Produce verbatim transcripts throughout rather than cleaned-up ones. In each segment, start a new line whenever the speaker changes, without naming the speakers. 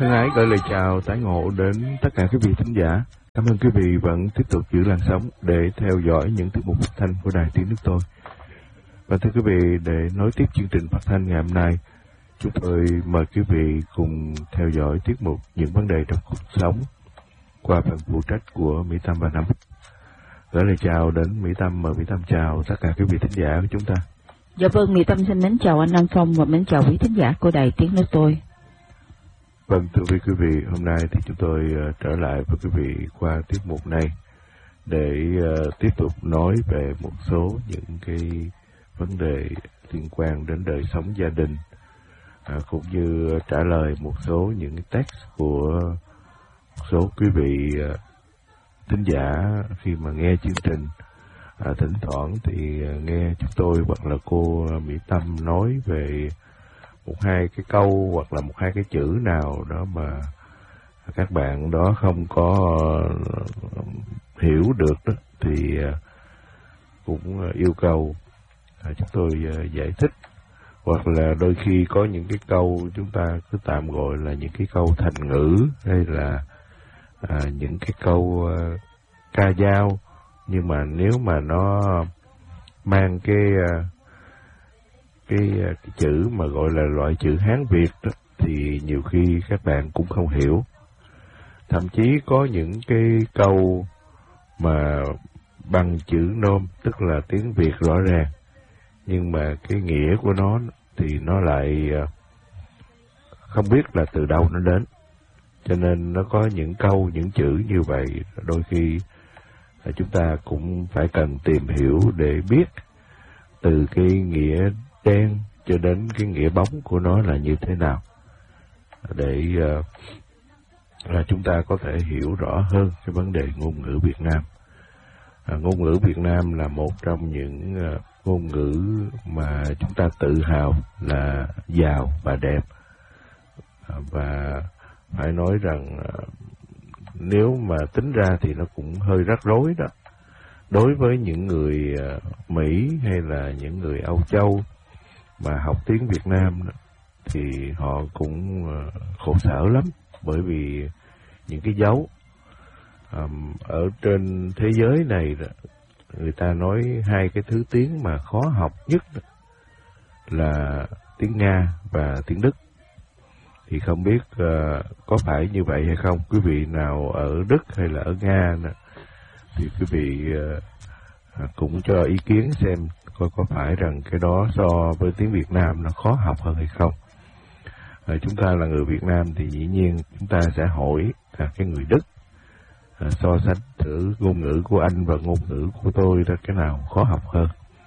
Thân ái gửi lời chào tái ngộ đến tất cả quý vị thính giả. Cảm ơn quý vị vẫn tiếp tục giữ làn sóng để theo dõi những tiết mục phát thanh của Đài Tiếng Nước Tôi. Và thưa quý vị, để nối tiếp chương trình phát thanh ngày hôm nay, chúng tôi mời quý vị cùng theo dõi tiết mục Những vấn đề trong cuộc sống qua phần phụ trách của Mỹ Tâm và Năm. Gửi lời chào đến Mỹ Tâm, mời Mỹ Tâm chào tất cả quý vị thính giả của chúng ta.
Dạ vâng, Mỹ Tâm xin mến chào anh Nam Phong và mến chào quý thính giả của Đài Tiếng Nước Tôi.
Vâng, thưa quý vị, hôm nay thì chúng tôi uh, trở lại với quý vị qua tiết mục này để uh, tiếp tục nói về một số những cái vấn đề liên quan đến đời sống gia đình, uh, cũng như trả lời một số những text của một số quý vị uh, thính giả khi mà nghe chương trình. À, thỉnh thoảng thì uh, nghe chúng tôi hoặc là cô Mỹ Tâm nói về một hai cái câu hoặc là một hai cái chữ nào đó mà các bạn đó không có uh, hiểu được đó, thì uh, cũng uh, yêu cầu uh, chúng tôi uh, giải thích, hoặc là đôi khi có những cái câu chúng ta cứ tạm gọi là những cái câu thành ngữ hay là uh, những cái câu uh, ca dao, nhưng mà nếu mà nó mang cái uh, Cái, cái chữ mà gọi là loại chữ Hán Việt đó, thì nhiều khi các bạn cũng không hiểu. Thậm chí có những cái câu mà bằng chữ nôm, tức là tiếng Việt rõ ràng, nhưng mà cái nghĩa của nó thì nó lại không biết là từ đâu nó đến. Cho nên nó có những câu, những chữ như vậy, đôi khi chúng ta cũng phải cần tìm hiểu để biết từ cái nghĩa đen cho đến cái nghĩa bóng của nó là như thế nào, để uh, là chúng ta có thể hiểu rõ hơn cái vấn đề ngôn ngữ Việt Nam. À, ngôn ngữ Việt Nam là một trong những uh, ngôn ngữ mà chúng ta tự hào là giàu và đẹp. À, và phải nói rằng uh, nếu mà tính ra thì nó cũng hơi rắc rối đó. Đối với những người uh, Mỹ hay là những người Âu Châu mà học tiếng Việt Nam thì họ cũng khổ sở lắm, bởi vì những cái dấu um, ở trên thế giới này, người ta nói hai cái thứ tiếng mà khó học nhất là tiếng Nga và tiếng Đức. Thì không biết uh, có phải như vậy hay không? Quý vị nào ở Đức hay là ở Nga thì quý vị uh, cũng cho ý kiến xem coi có phải rằng cái đó so với tiếng Việt Nam nó khó học hơn hay không. À, chúng ta là người Việt Nam thì dĩ nhiên chúng ta sẽ hỏi à, cái người Đức à, so sánh thử ngôn ngữ của anh và ngôn ngữ của tôi ra cái nào khó học hơn.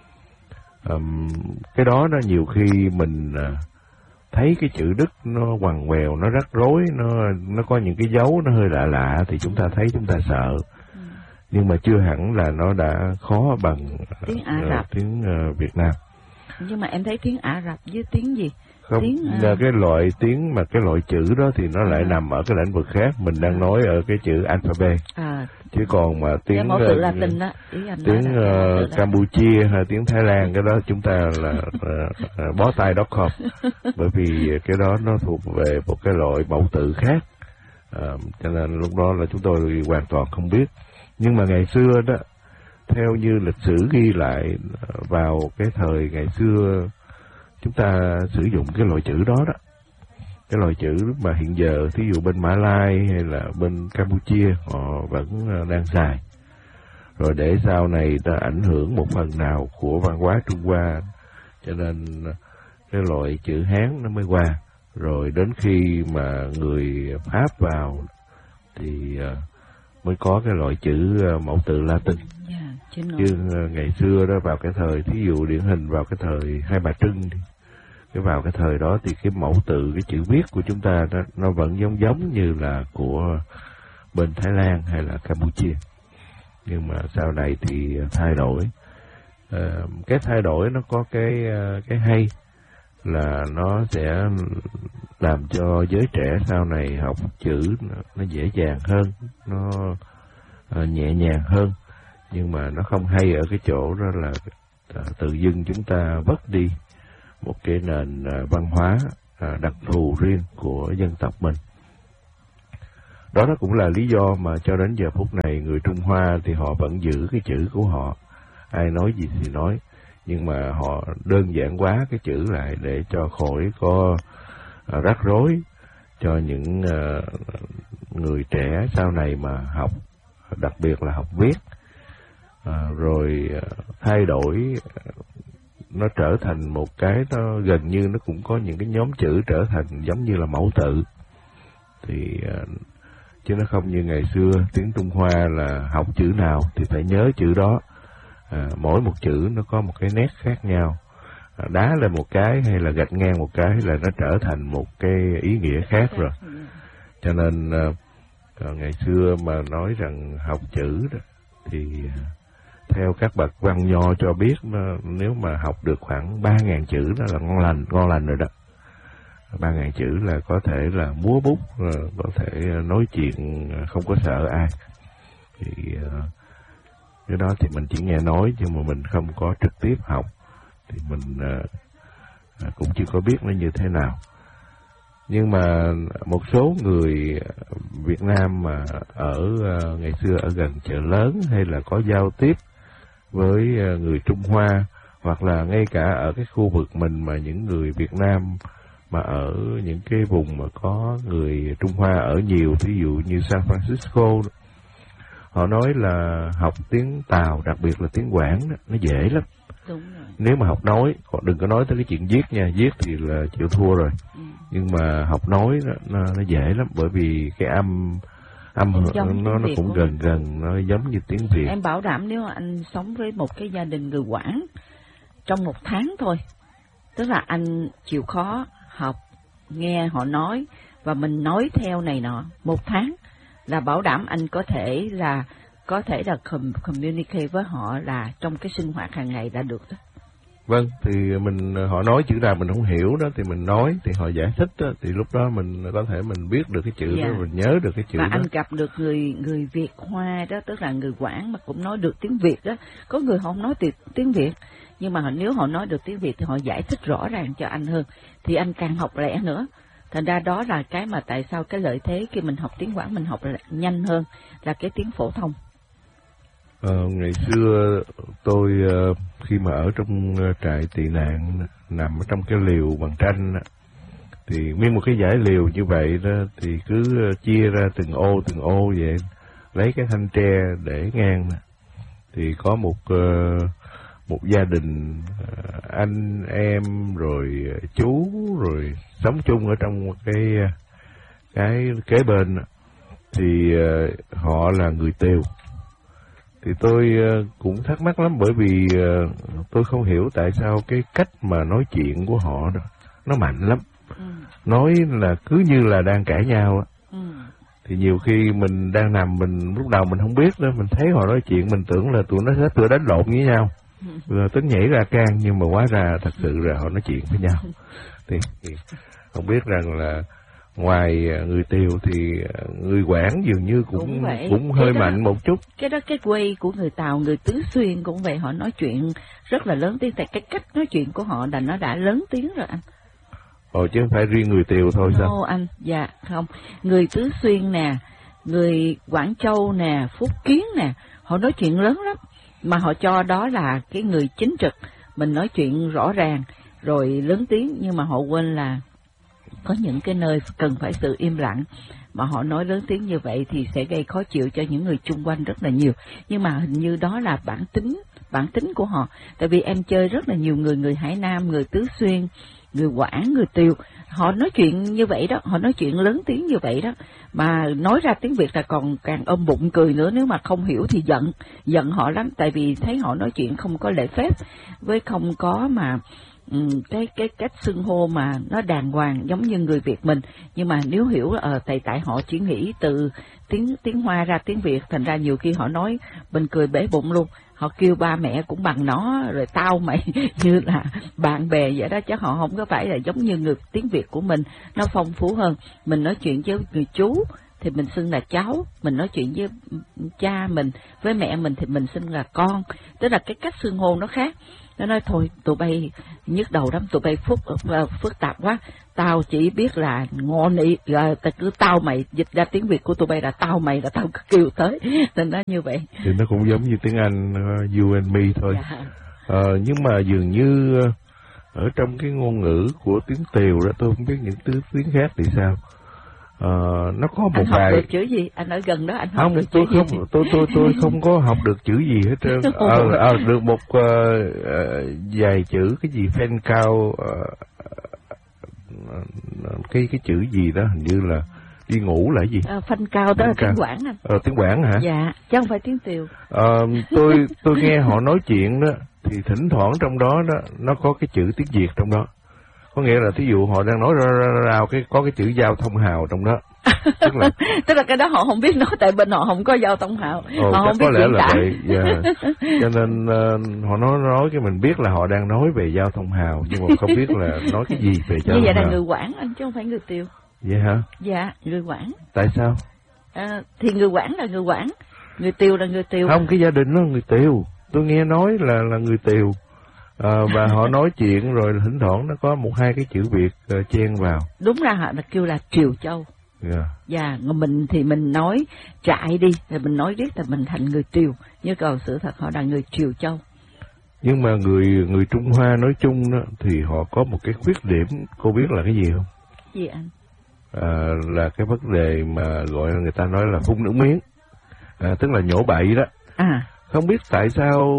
À, cái đó nó nhiều khi mình à, thấy cái chữ Đức nó quằn quèo, nó rắc rối, nó nó có những cái dấu nó hơi lạ lạ thì chúng ta thấy chúng ta sợ. Nhưng mà chưa hẳn là nó đã khó bằng
tiếng Ả
uh,
Rập,
tiếng uh, Việt Nam.
Nhưng mà em thấy tiếng Ả Rập với tiếng gì?
Không,
tiếng,
uh... cái loại tiếng mà cái loại chữ đó thì nó lại à. nằm ở cái lĩnh vực khác. Mình đang à. nói ở cái chữ alphabet. À. Chứ còn mà tiếng
mẫu tự Latin đó,
tiếng uh, Campuchia hay tiếng Thái Lan, cái đó chúng ta là uh, bó tay .com. Bởi vì cái đó nó thuộc về một cái loại mẫu tự khác. Uh, cho nên lúc đó là chúng tôi hoàn toàn không biết. Nhưng mà ngày xưa đó, theo như lịch sử ghi lại, vào cái thời ngày xưa chúng ta sử dụng cái loại chữ đó đó. Cái loại chữ mà hiện giờ thí dụ bên Mã Lai hay là bên Campuchia họ vẫn đang xài. Rồi để sau này ta ảnh hưởng một phần nào của văn hóa Trung Hoa, cho nên cái loại chữ Hán nó mới qua. Rồi đến khi mà người Pháp vào thì mới có cái loại chữ mẫu tự Latin. Yeah, chứ ngày xưa đó, vào cái thời thí dụ điển hình vào cái thời Hai Bà Trưng thì cái vào cái thời đó thì cái mẫu tự, cái chữ viết của chúng ta đó, nó vẫn giống giống như là của bên Thái Lan hay là Campuchia. Nhưng mà sau này thì thay đổi. À, cái thay đổi nó có cái cái hay là nó sẽ làm cho giới trẻ sau này học chữ nó dễ dàng hơn, nó uh, nhẹ nhàng hơn. Nhưng mà nó không hay ở cái chỗ đó là uh, tự dưng chúng ta vất đi một cái nền uh, văn hóa uh, đặc thù riêng của dân tộc mình. đó đó cũng là lý do mà cho đến giờ phút này người Trung Hoa thì họ vẫn giữ cái chữ của họ, ai nói gì thì nói, nhưng mà họ đơn giản hóa cái chữ lại để cho khỏi có uh, rắc rối cho những uh, người trẻ sau này mà học, đặc biệt là học viết, uh, rồi uh, thay đổi, uh, nó trở thành một cái nó gần như nó cũng có những cái nhóm chữ trở thành giống như là mẫu tự, thì uh, chứ nó không như ngày xưa tiếng Trung Hoa là học chữ nào thì phải nhớ chữ đó. À, mỗi một chữ nó có một cái nét khác nhau, à, đá lên một cái hay là gạch ngang một cái là nó trở thành một cái ý nghĩa khác rồi. Cho nên à, ngày xưa mà nói rằng học chữ đó, thì à, theo các bậc văn nho cho biết nó, nếu mà học được khoảng ba ngàn chữ đó là ngon lành, ngon lành rồi đó. Ba ngàn chữ là có thể là múa bút, có thể nói chuyện không có sợ ai. Thì à, cái đó thì mình chỉ nghe nói nhưng mà mình không có trực tiếp học, thì mình à, cũng chưa có biết nó như thế nào. Nhưng mà một số người Việt Nam mà ở à, ngày xưa ở gần chợ lớn hay là có giao tiếp với à, người Trung Hoa, hoặc là ngay cả ở cái khu vực mình mà những người Việt Nam mà ở những cái vùng mà có người Trung Hoa ở nhiều, ví dụ như San Francisco, họ nói là học tiếng Tàu, đặc biệt là tiếng Quảng đó, nó dễ lắm.
Đúng rồi.
Nếu mà học nói, đừng có nói tới cái chuyện viết nha, viết thì là chịu thua rồi. Ừ. Nhưng mà học nói nó, nó, nó dễ lắm, bởi vì cái âm âm nó nó cũng gần gần, nó giống như tiếng Việt.
Em bảo đảm nếu anh sống với một cái gia đình người Quảng trong một tháng thôi, tức là anh chịu khó học, nghe họ nói và mình nói theo này nọ một tháng, là bảo đảm anh có thể là có thể là communicate với họ là trong cái sinh hoạt hàng ngày đã được đó.
Vâng, thì mình họ nói chữ nào mình không hiểu đó thì mình nói, thì họ giải thích đó, thì lúc đó mình có thể mình biết được cái chữ yeah. đó, mình nhớ được cái chữ
và
đó.
Và anh gặp được người người Việt Hoa đó, tức là người Quảng mà cũng nói được tiếng Việt đó. Có người họ không nói tiếng Việt, nhưng mà nếu họ nói được tiếng Việt thì họ giải thích rõ ràng cho anh hơn, thì anh càng học lẻ nữa. Thành ra đó là cái mà tại sao cái lợi thế khi mình học tiếng Quảng mình học nhanh hơn là cái tiếng phổ thông.
Ờ, ngày xưa tôi khi mà ở trong trại tị nạn nằm ở trong cái liều bằng tranh, thì nguyên một cái dãy liều như vậy đó, thì cứ chia ra từng ô từng ô vậy, lấy cái thanh tre để ngang, thì có một một gia đình anh em rồi chú rồi sống chung ở trong một cái cái kế bên, thì họ là người Tiều. Thì tôi cũng thắc mắc lắm, bởi vì tôi không hiểu tại sao cái cách mà nói chuyện của họ đó nó mạnh lắm. Ừ. Nói là cứ như là đang cãi nhau á. Ừ. Thì nhiều khi mình đang nằm, mình lúc đầu mình không biết đó, mình thấy họ nói chuyện mình tưởng là tụi nó sẽ tụi đánh lộn với nhau. Ừ. Rồi tính nhảy ra can, nhưng mà hóa ra thật sự là họ nói chuyện với nhau. Thì, thì không biết rằng là ngoài người Tiều thì người Quảng dường như cũng cũng, cũng hơi đó, mạnh một chút.
Cái đó cái quay của người Tàu, người Tứ Xuyên cũng vậy, họ nói chuyện rất là lớn tiếng, tại cái cách nói chuyện của họ là nó đã lớn tiếng rồi anh.
Ồ, chứ không phải riêng người Tiều thôi sao?
Ồ anh, dạ không. Người Tứ Xuyên nè, người Quảng Châu nè, Phúc Kiến nè, họ nói chuyện lớn lắm. Mà họ cho đó là cái người chính trực, mình nói chuyện rõ ràng, rồi lớn tiếng, nhưng mà họ quên là có những cái nơi cần phải sự im lặng, mà họ nói lớn tiếng như vậy thì sẽ gây khó chịu cho những người chung quanh rất là nhiều. Nhưng mà hình như đó là bản tính, bản tính của họ. Tại vì em chơi rất là nhiều người, người Hải Nam, người Tứ Xuyên, người Quảng, người Tiều, họ nói chuyện như vậy đó, họ nói chuyện lớn tiếng như vậy đó, mà nói ra tiếng Việt là còn càng ôm bụng cười nữa, nếu mà không hiểu thì giận, giận họ lắm, tại vì thấy họ nói chuyện không có lễ phép, với không có mà Ừ, cái cái cách xưng hô mà nó đàng hoàng giống như người Việt mình. Nhưng mà nếu hiểu ờ tại tại họ chỉ nghĩ từ tiếng tiếng Hoa ra tiếng Việt, thành ra nhiều khi họ nói mình cười bể bụng luôn. Họ kêu ba mẹ cũng bằng nó, rồi tao mày như là bạn bè vậy đó, chứ họ không có phải là giống như người tiếng Việt của mình, nó phong phú hơn. Mình nói chuyện với người chú thì mình xưng là cháu, mình nói chuyện với cha mình, với mẹ mình thì mình xưng là con, tức là cái cách xưng hô nó khác. Nó nói thôi tụi bay nhức đầu lắm, tụi bay phức uh, phức tạp quá, tao chỉ biết là ngon ý, uh, ta cứ tao mày, dịch ra tiếng Việt của tụi bay là tao mày, là tao cứ kêu tới, nên nó như vậy.
Thì nó cũng giống như tiếng Anh uh, you and me thôi.
Dạ.
Uh, nhưng mà dường như uh, ở trong cái ngôn ngữ của tiếng Tiều đó, tôi không biết những tiếng tiếng khác thì sao. Uh, nó có một
anh học
vài...
được chữ gì? Anh ở gần đó anh học
không,
được
tôi
chữ
không,
gì?
tôi tôi tôi không có học được chữ gì hết trơn. Ờ, à, được một uh, uh, vài chữ cái gì phen cao, uh, uh, cái cái chữ gì đó hình như là đi ngủ là cái gì?
À, phanh cao đó là tiếng Quảng anh.
Ờ, tiếng Quảng hả?
Dạ, chứ không phải tiếng Tiều.
Ờ, tôi tôi nghe họ nói chuyện đó thì thỉnh thoảng trong đó đó nó có cái chữ tiếng Việt trong đó. Có nghĩa là thí dụ họ đang nói ra ra rào cái có cái chữ giao thông hào trong đó. Tức là
tức là cái đó họ không biết nói, tại bên họ không có giao thông hào.
Ồ,
họ không biết
có lẽ là
tả.
vậy. Yeah. Cho nên uh, họ nói nói cái mình biết là họ đang nói về giao thông hào, nhưng mà không biết là nói cái gì về giao
như
thông
vậy là
hào.
người Quảng anh chứ không phải người Tiều.
Vậy hả?
Dạ, người Quảng.
Tại sao?
À, thì người Quảng là người Quảng, người Tiều là người Tiều.
Không, cái gia đình nó người Tiều. Tôi nghe nói là là người Tiều. À, và họ nói chuyện rồi thỉnh thoảng nó có một hai cái chữ Việt uh, chen vào.
Đúng ra họ là kêu là Triều Châu.
Yeah.
Dạ, mình thì mình nói trại đi, thì mình nói riết là mình thành người Tiều, nhưng còn sự thật họ là người Triều Châu.
Nhưng mà người người Trung Hoa nói chung đó thì họ có một cái khuyết điểm, cô biết là cái gì không?
Gì anh?
À, là cái vấn đề mà gọi là người ta nói là phun nước miếng, à, tức là nhổ bậy đó.
À.
Không biết tại sao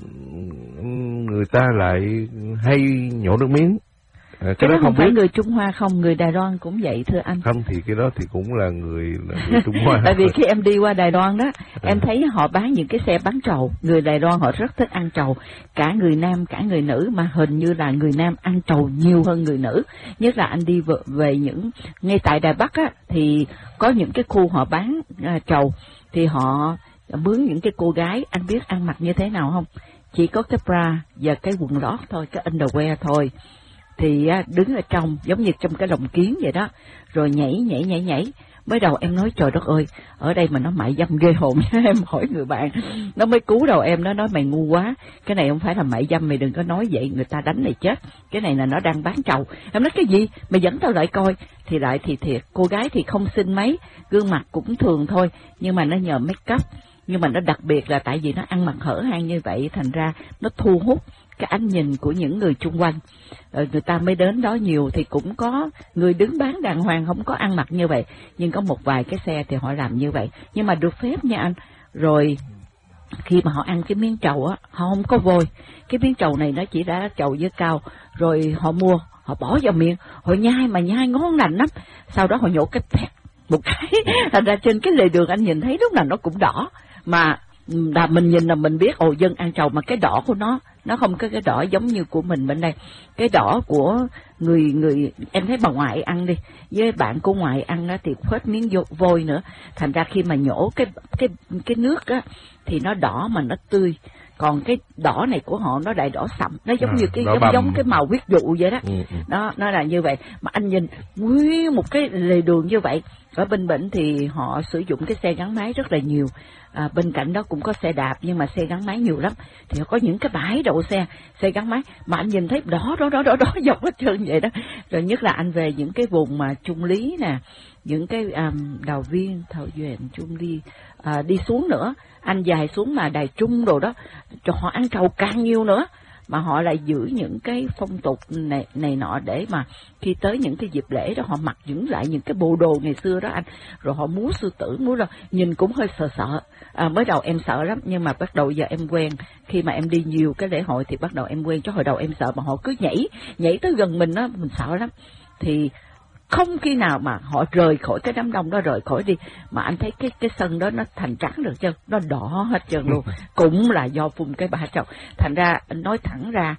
người ta lại hay nhổ nước miếng. À, cái,
cái đó,
đó
không,
không
phải
biết.
người Trung Hoa không, người Đài Loan cũng vậy thưa anh.
Không thì cái đó thì cũng là người, là người Trung Hoa.
Tại vì khi em đi qua Đài Loan đó, em thấy họ bán những cái xe bán trầu. Người Đài Loan họ rất thích ăn trầu, cả người nam cả người nữ, mà hình như là người nam ăn trầu nhiều hơn người nữ. Nhất là anh đi về, về những ngay tại Đài Bắc á, thì có những cái khu họ bán à, trầu, thì họ mướn những cái cô gái, anh biết ăn mặc như thế nào không? Chỉ có cái bra và cái quần lót thôi, cái underwear thôi. Thì đứng ở trong giống như trong cái lồng kiến vậy đó, rồi nhảy nhảy nhảy nhảy. Mới đầu em nói trời đất ơi, ở đây mà nó mại dâm ghê hồn. Em hỏi người bạn, nó mới cứu đầu em, nó nói mày ngu quá, cái này không phải là mại dâm, mày đừng có nói vậy, người ta đánh mày chết, cái này là nó đang bán trầu. Em nói cái gì, mày dẫn tao lại coi. Thì lại thì thiệt, cô gái thì không xinh mấy, gương mặt cũng thường thôi, nhưng mà nó nhờ make up. Nhưng mà nó đặc biệt là tại vì nó ăn mặc hở hang như vậy, thành ra nó thu hút cái ánh nhìn của những người chung quanh. Rồi người ta mới đến đó nhiều, thì cũng có người đứng bán đàng hoàng không có ăn mặc như vậy, nhưng có một vài cái xe thì họ làm như vậy, nhưng mà được phép nha anh. Rồi khi mà họ ăn cái miếng trầu á, họ không có vôi, cái miếng trầu này nó chỉ đã trầu với cao, rồi họ mua, họ bỏ vào miệng, họ nhai mà nhai ngon lành lắm, sau đó họ nhổ cái phẹt một cái, thành ra trên cái lề đường anh nhìn thấy lúc nào nó cũng đỏ, mà là mình nhìn là mình biết ồ dân ăn trầu, mà cái đỏ của nó nó không có cái đỏ giống như của mình bên đây. Cái đỏ của người người em thấy bà ngoại ăn đi, với bạn của ngoại ăn đó thì phết miếng vôi nữa, thành ra khi mà nhổ cái cái cái nước á thì nó đỏ mà nó tươi. Còn cái đỏ này của họ nó đại đỏ sậm, nó giống à, như cái giống, giống cái màu huyết dụ vậy đó. Ừ, ừ. Đó, nó là như vậy. Mà anh nhìn nguyên một cái lề đường như vậy. Ở bên Bển thì họ sử dụng cái xe gắn máy rất là nhiều. À, bên cạnh đó cũng có xe đạp, nhưng mà xe gắn máy nhiều lắm. Thì có những cái bãi đậu xe, xe gắn máy mà anh nhìn thấy đỏ đỏ đỏ đỏ đỏ dọc hết trơn vậy đó. Rồi nhất là anh về những cái vùng mà Trung Lý nè, những cái um, Đào Viên, Thảo Duyện, Trung Ly, à, đi xuống nữa, anh dài xuống mà Đài Trung đồ đó, cho họ ăn trầu càng nhiều nữa. Mà họ lại giữ những cái phong tục này, này nọ để mà khi tới những cái dịp lễ đó họ mặc những lại những cái bộ đồ ngày xưa đó anh, rồi họ múa sư tử, múa rồi nhìn cũng hơi sợ sợ. À, mới đầu em sợ lắm, nhưng mà bắt đầu giờ em quen, khi mà em đi nhiều cái lễ hội thì bắt đầu em quen. Chứ hồi đầu em sợ, mà họ cứ nhảy nhảy tới gần mình đó, mình sợ lắm. Thì không khi nào mà họ rời khỏi cái đám đông đó, rời khỏi đi mà anh thấy cái cái sân đó nó thành trắng được chứ, nó đỏ hết trơn luôn. Cũng là do phun cái bã trầu. Thành ra anh nói thẳng ra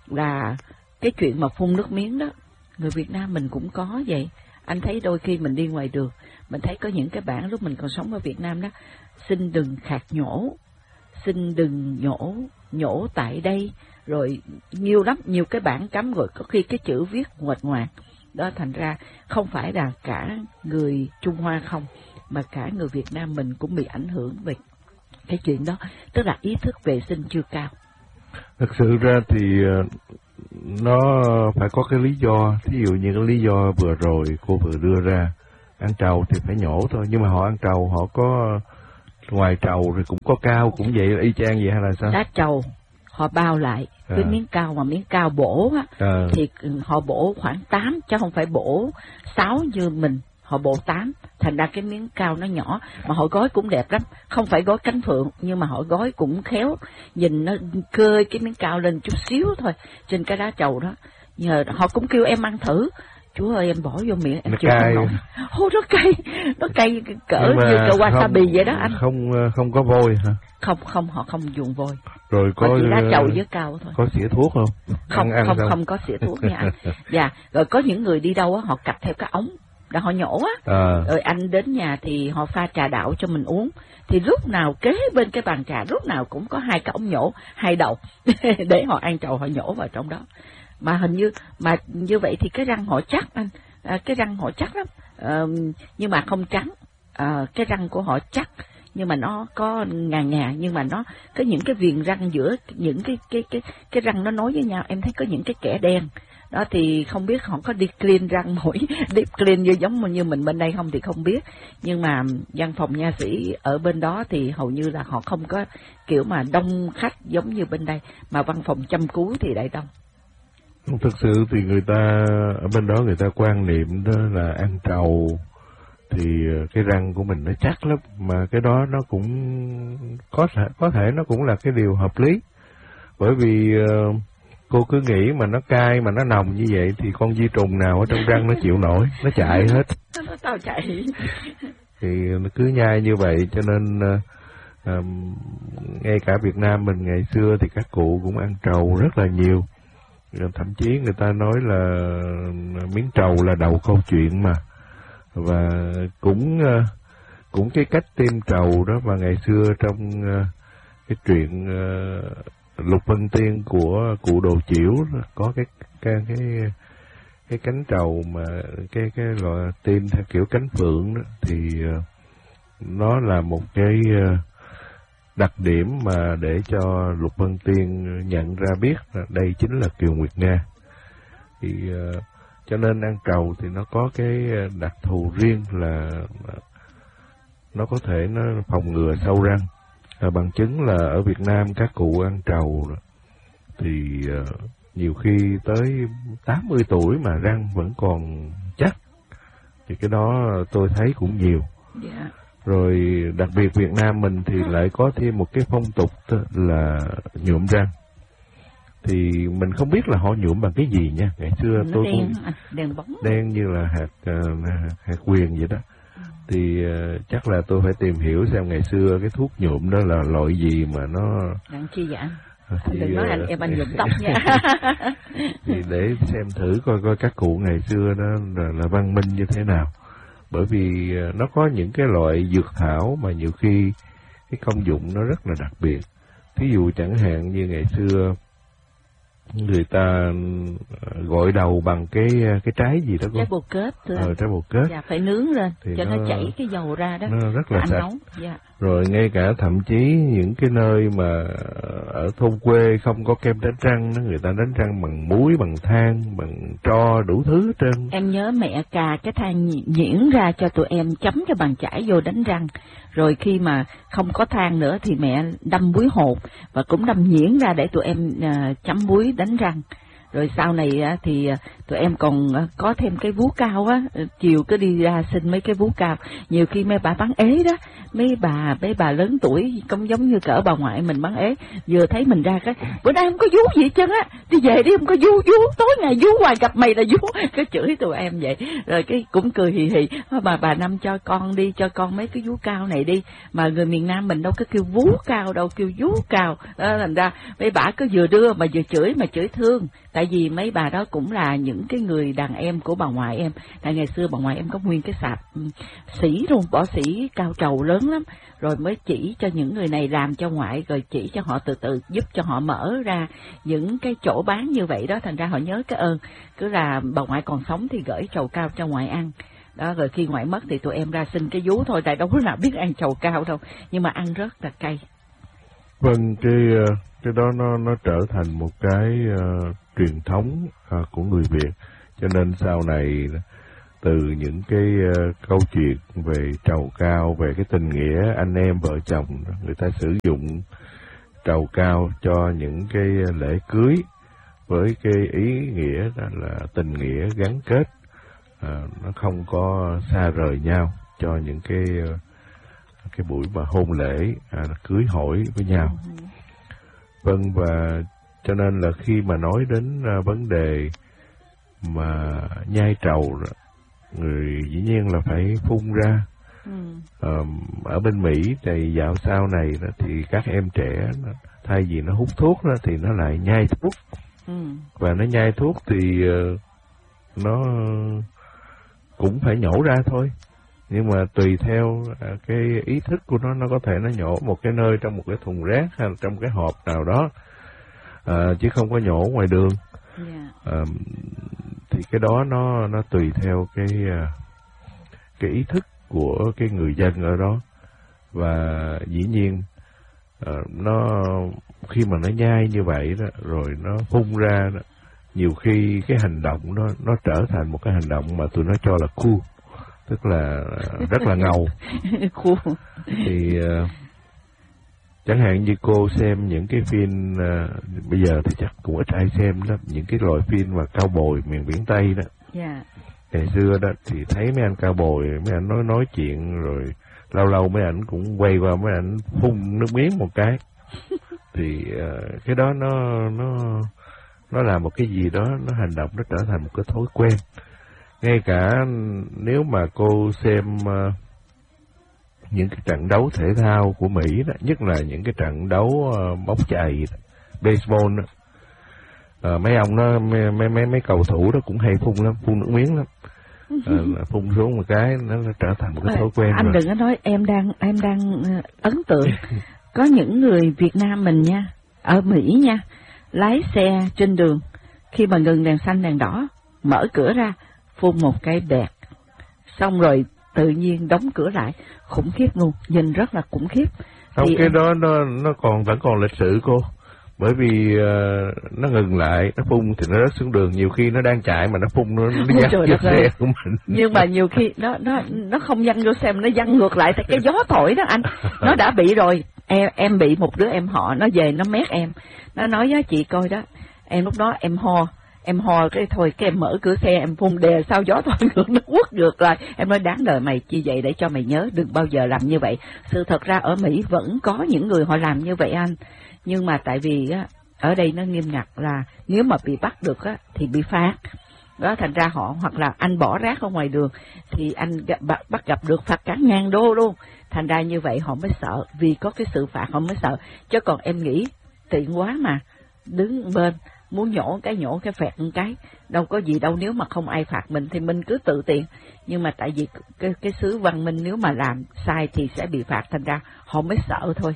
là cái chuyện mà phun nước miếng đó, người Việt Nam mình cũng có vậy. Anh thấy đôi khi mình đi ngoài đường, mình thấy có những cái bảng lúc mình còn sống ở Việt Nam đó, xin đừng khạc nhổ, xin đừng nhổ, nhổ tại đây, rồi nhiều lắm, nhiều cái bảng cấm, rồi có khi cái chữ viết nguệch ngoạc. Đó, thành ra không phải là cả người Trung Hoa không, mà cả người Việt Nam mình cũng bị ảnh hưởng về cái chuyện đó, tức là ý thức vệ sinh chưa cao.
Thực sự ra thì nó phải có cái lý do, thí dụ như cái lý do vừa rồi cô vừa đưa ra, ăn trầu thì phải nhổ thôi, nhưng mà họ ăn trầu họ có ngoài trầu rồi cũng có cao, cũng vậy y chang vậy hay là sao?
Lá trầu họ bao lại à. Với miếng cao, mà miếng cao bổ á, à. Thì họ bổ khoảng tám chứ không phải bổ sáu như mình, họ bổ tám, thành ra cái miếng cao nó nhỏ, mà họ gói cũng đẹp lắm, không phải gói cánh phượng nhưng mà họ gói cũng khéo, nhìn nó cơi cái miếng cao lên chút xíu thôi trên cái lá trầu đó. Nhờ họ cũng kêu em ăn thử, chú ơi em bỏ vô miệng em chịu không nổi. Ô nó cay, nó cay cỡ như cỡ wasabi vậy đó anh.
Không không có vôi hả?
Không không, họ không dùng vôi.
Rồi có
họ chỉ lá trầu với cao thôi.
Có xỉa thuốc không?
Không
ăn, ăn
không
sao?
Không có xỉa thuốc nha anh. Dạ, rồi có những người đi đâu á họ cặp theo cái ống đã họ nhổ á, à. Rồi anh đến nhà thì họ pha trà đạo cho mình uống, thì lúc nào kế bên cái bàn trà lúc nào cũng có hai cái ống nhổ hai đầu để họ ăn trầu họ nhổ vào trong đó. Mà hình như mà như vậy thì cái răng họ chắc anh, à, cái răng họ chắc lắm, à, nhưng mà không trắng, à, cái răng của họ chắc nhưng mà nó có ngà ngà, nhưng mà nó có những cái viền răng giữa những cái cái cái cái răng nó nối với nhau, em thấy có những cái kẽ đen đó, thì không biết họ có đi clean răng mũi deep clean như giống như mình bên đây không thì không biết, nhưng mà văn phòng nha sĩ ở bên đó thì hầu như là họ không có kiểu mà đông khách giống như bên đây, mà văn phòng chăm cứu thì lại đông.
Thực sự thì người ta ở bên đó người ta quan niệm đó là ăn trầu thì cái răng của mình nó chắc lắm, mà cái đó nó cũng có thể có thể nó cũng là cái điều hợp lý, bởi vì uh, cô cứ nghĩ mà nó cay mà nó nồng như vậy thì con vi trùng nào ở trong răng nó chịu nổi, nó chạy hết.
Nó tao chạy.
Thì nó cứ nhai như vậy, cho nên uh, uh, ngay cả Việt Nam mình ngày xưa thì các cụ cũng ăn trầu rất là nhiều. Thậm chí người ta nói là miếng trầu là đầu câu chuyện mà, và cũng cũng cái cách tiêm trầu đó mà ngày xưa trong cái truyện Lục Vân Tiên của cụ Đồ Chiểu có cái cái cái cái cánh trầu mà cái cái loại tiêm theo kiểu cánh phượng đó, thì nó là một cái đặc điểm mà để cho Lục Vân Tiên nhận ra biết là đây chính là Kiều Nguyệt Nga. Thì uh, cho nên ăn trầu thì nó có cái đặc thù riêng là nó có thể nó phòng ngừa sâu răng. À, bằng chứng là ở Việt Nam các cụ ăn trầu thì uh, nhiều khi tới tám mươi tuổi mà răng vẫn còn chắc. Thì cái đó tôi thấy cũng nhiều.
Yeah.
Rồi đặc biệt Việt Nam mình thì lại có thêm một cái phong tục là nhuộm răng. Thì mình không biết là họ nhuộm bằng cái gì nha. Ngày xưa
nó
tôi
đen,
cũng
đen bóng,
đen như là hạt uh, hạt huyền vậy đó. Ừ. Thì uh, chắc là tôi phải tìm hiểu xem ngày xưa cái thuốc nhuộm đó là loại gì mà nó
đặng chi vậy anh?
Thì,
đừng nói anh em anh nhuộm tóc nha.
Thì để xem thử coi coi các cụ ngày xưa đó là, là văn minh như thế nào. Bởi vì nó có những cái loại dược thảo mà nhiều khi cái công dụng nó rất là đặc biệt. Thí dụ chẳng hạn như ngày xưa người ta gội đầu bằng cái cái trái gì đó
trái bồ kết,
ờ, trái bồ kết.
Dạ, phải nướng lên
thì
cho nó,
nó
chảy cái dầu ra đó.
Nó rất là sạch.
Dạ.
Rồi ngay cả thậm chí những cái nơi mà ở thôn quê không có kem đánh răng, người ta đánh răng bằng muối, bằng than, bằng tro, đủ thứ hết trơn.
Em nhớ mẹ cà cái than nhuyễn ra cho tụi em chấm cái bàn chải vô đánh răng. Rồi khi mà không có than nữa thì mẹ đâm muối hột và cũng đâm nhuyễn ra để tụi em uh, chấm muối đánh răng. Rồi sau này uh, thì uh, tụi em còn uh, có thêm cái vú cao á, chiều cứ đi ra xin mấy cái vú cao. Nhiều khi mấy bà bán ế đó, mấy bà mấy bà lớn tuổi cũng giống như cỡ bà ngoại mình bán ế, vừa thấy mình ra cái bữa nay không có vú gì hết trơn á, đi về đi không có vú, vú tối ngày vú hoài gặp mày là vú, cái chửi tụi em vậy. Rồi cái cũng cười hì hì, bà bà Năm cho con đi, cho con mấy cái vú cao này đi, mà người miền Nam mình đâu có kêu vú cao đâu, kêu vú cao đó, thành ra mấy bà cứ vừa đưa mà vừa chửi mà chửi thương. Tại vì mấy bà đó cũng là những cái người đàn em của bà ngoại em. Tại ngày xưa bà ngoại em có nguyên cái sạp sỉ luôn, bỏ sỉ cao trầu lớn lắm. Rồi mới chỉ cho những người này làm cho ngoại, rồi chỉ cho họ từ từ giúp cho họ mở ra những cái chỗ bán như vậy đó. Thành ra họ nhớ cái ơn, cứ là bà ngoại còn sống thì gửi trầu cao cho ngoại ăn. Đó, rồi khi ngoại mất thì tụi em ra xin cái vú thôi, tại đâu có nào biết ăn trầu cao đâu, nhưng mà ăn rất là cay.
Vâng, cái cái đó nó nó trở thành một cái uh, truyền thống uh, của người Việt, cho nên sau này từ những cái uh, câu chuyện về trầu cao, về cái tình nghĩa anh em vợ chồng, người ta sử dụng trầu cao cho những cái lễ cưới với cái ý nghĩa là tình nghĩa gắn kết, uh, nó không có xa rời nhau cho những cái uh, cái buổi mà hôn lễ, à, cưới hỏi với nhau. Vâng, và cho nên là khi mà nói đến uh, vấn đề mà nhai trầu, người dĩ nhiên là phải phun ra. Ừ. Uh, ở bên Mỹ thì dạo sau này đó, thì các em trẻ thay vì nó hút thuốc đó, thì nó lại nhai thuốc. Ừ. Và nó nhai thuốc thì uh, nó cũng phải nhổ ra thôi. Nhưng mà tùy theo à, cái ý thức của nó, nó có thể nó nhổ một cái nơi trong một cái thùng rác hay là trong cái hộp nào đó, à, chứ không có nhổ ngoài đường. Yeah. À, thì cái đó nó nó tùy theo cái cái ý thức của cái người dân ở đó. Và dĩ nhiên à, nó khi mà nó nhai như vậy đó, rồi nó phun ra đó, nhiều khi cái hành động nó nó trở thành một cái hành động mà tụi nó cho là cool, tức là rất là ngầu. Thì uh, chẳng hạn như cô xem những cái phim uh, bây giờ thì chắc cũng ít ai xem đó, những cái loại phim mà cao bồi miền biển Tây đó. Yeah. Ngày xưa đó thì thấy mấy anh cao bồi, mấy anh nói nói chuyện rồi lâu lâu mấy anh cũng quay qua mấy anh phun nước miếng một cái. Thì uh, cái đó nó nó nó là một cái gì đó, nó hành động nó trở thành một cái thói quen. Ngay cả nếu mà cô xem uh, những cái trận đấu thể thao của Mỹ đó, nhất là những cái trận đấu uh, bóng chày, baseball đó, uh, mấy ông đó, mấy, mấy mấy mấy cầu thủ đó cũng hay phun lắm, phun nước miếng lắm, uh, phun xuống một cái nó trở thành một cái thói quen.
Anh
rồi.
Đừng có nói, em đang em đang uh, ấn tượng. Có những người Việt Nam mình nha, ở Mỹ nha, lái xe trên đường khi mà ngừng đèn xanh đèn đỏ, mở cửa ra phun một cái bẹt, xong rồi tự nhiên đóng cửa lại, khủng khiếp luôn, nhìn rất là khủng khiếp.
Không,
thì
cái
em...
đó nó nó còn vẫn còn lịch sử cô, bởi vì uh, nó ngừng lại, nó phun thì nó rớt xuống đường, nhiều khi nó đang chạy mà nó phun nó nó văng vô xe của mình.
Nhưng mà nhiều khi nó nó nó không văng vô xe mà nó văng ngược lại, tại cái gió thổi đó anh, nó đã bị rồi. Em em bị một đứa em họ, nó về nó mét em, nó nói với chị coi đó, em lúc đó em ho. Em ho cái thôi, cái em mở cửa xe em phun đè sao gió thổi ngược nó quất ngược lại. Em nói đáng đời mày chi vậy, để cho mày nhớ đừng bao giờ làm như vậy. Sự thật ra ở Mỹ vẫn có những người họ làm như vậy anh, nhưng mà tại vì á ở đây nó nghiêm ngặt là nếu mà bị bắt được á thì bị phạt. Đó, thành ra họ, hoặc là anh bỏ rác ở ngoài đường thì anh gặp, bắt gặp được phạt cả ngàn đô luôn. Thành ra như vậy họ mới sợ, vì có cái sự phạt họ mới sợ. Chứ còn em nghĩ tiện quá mà, đứng bên muốn nhổ cái nhổ cái phẹt một cái, đâu có gì đâu. Nếu mà không ai phạt mình thì mình cứ tự tiện, nhưng mà tại vì cái, cái xứ văn minh nếu mà làm sai thì sẽ bị phạt, thành ra họ mới sợ thôi.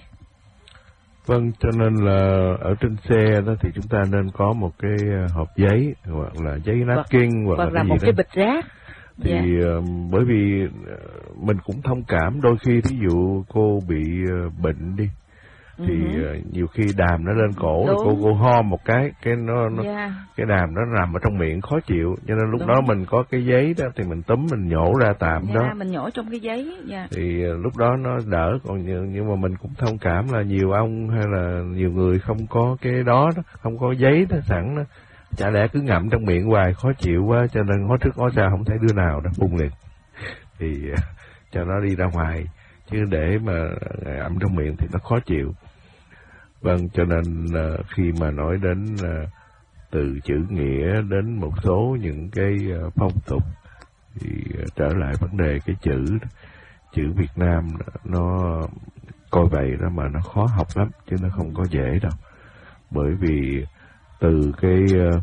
Vâng, cho nên là ở trên xe đó thì chúng ta nên có một cái hộp giấy hoặc là giấy napkin hoặc, hoặc là,
là
cái
một
gì
cái
đó.
bịch rác.
Thì yeah. uh, bởi vì uh, mình cũng thông cảm, đôi khi thí dụ cô bị uh, bệnh đi, thì uh-huh. uh, nhiều khi đàm nó lên cổ rồi cô cô ho một cái cái nó, nó yeah. cái đàm nó nằm ở trong miệng khó chịu, cho nên lúc Đúng. đó mình có cái giấy đó thì mình túm mình nhổ ra tạm yeah, đó,
mình nhổ trong cái giấy yeah.
thì uh, lúc đó nó đỡ. Còn nhưng, nhưng mà mình cũng thông cảm là nhiều ông hay là nhiều người không có cái đó, đó không có giấy đó sẵn đó, chả lẽ cứ ngậm trong miệng hoài khó chịu quá, cho nên ngó trước ngó sau không thấy đứa nào đó phun liền, thì uh, cho nó đi ra ngoài, chứ để mà ngậm trong miệng thì nó khó chịu. Vâng, cho nên uh, khi mà nói đến uh, từ chữ nghĩa đến một số những cái uh, phong tục, thì uh, trở lại vấn đề cái chữ chữ Việt Nam nó coi vậy đó mà nó khó học lắm, chứ nó không có dễ đâu. Bởi vì từ cái uh,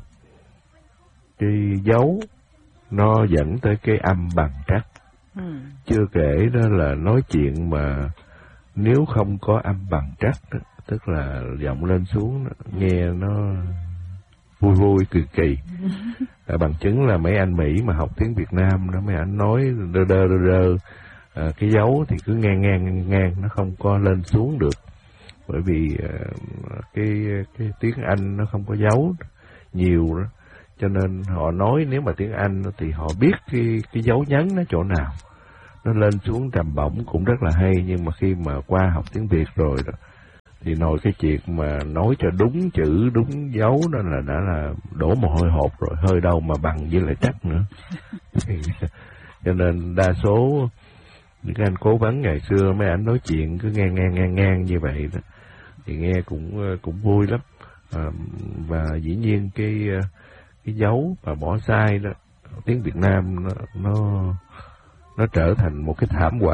cái dấu nó dẫn tới cái âm bằng trắc. Ừ. Chưa kể đó là nói chuyện mà nếu không có âm bằng trắc đó, tức là giọng lên xuống nghe nó vui vui kỳ kỳ. À, bằng chứng là mấy anh Mỹ mà học tiếng Việt Nam đó, mấy anh nói đơ đơ đơ đơ, à, cái dấu thì cứ ngang ngang ngang ngang, nó không có lên xuống được, bởi vì à, cái cái tiếng Anh nó không có dấu nhiều đó, cho nên họ nói nếu mà tiếng Anh thì họ biết cái cái dấu nhấn nó chỗ nào, nó lên xuống trầm bổng cũng rất là hay. Nhưng mà khi mà qua học tiếng Việt rồi đó, thì nội cái chuyện mà nói cho đúng chữ đúng dấu đó là đã là đổ mồ hôi hột rồi, hơi đâu mà bằng với lại trắc nữa. Cho nên đa số những cái anh cố vấn ngày xưa mấy anh nói chuyện cứ ngang ngang ngang ngang như vậy đó, thì nghe cũng cũng vui lắm. À, và dĩ nhiên cái cái dấu mà bỏ sai đó, tiếng Việt Nam nó nó nó trở thành một cái thảm họa